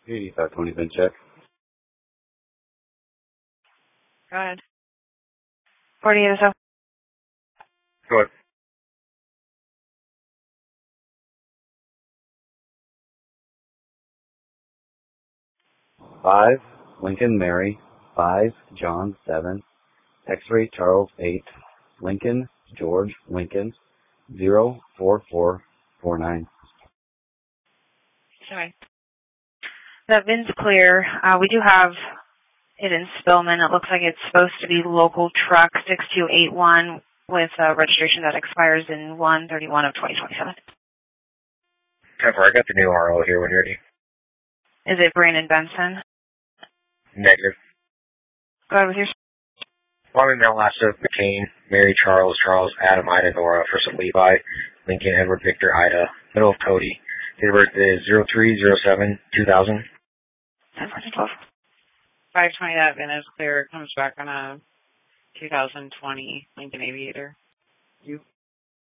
8520 VIN check. Go ahead. 48 or so. Go ahead. Five Lincoln Mary, 5 John 7, X-ray Charles 8, Lincoln George Lincoln 04449. Sorry. That VIN's clear. We do have it in Spillman. It looks like it's supposed to be local truck 6281 with a registration that expires in 1/31 of 2027. Trevor, I got the new RO here when you're ready. Is it Brandon Benson? Negative. Go ahead with your... Following now last of McCain, Mary Charles, Adam Ida Nora, first of Levi, Lincoln Edward Victor Ida, middle of Cody. Date of birth is 03/07/2000. 520, that VIN is clear. It comes back on a 2020 Lincoln Aviator.